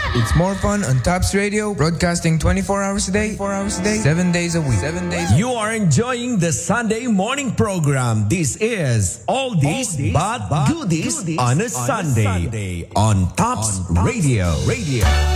It's more fun on Tops Radio, broadcasting 24 hours a day, 7 days a week. You are enjoying the Sunday morning program. This is Oldies but Goodies on a Sunday on Tops Radio.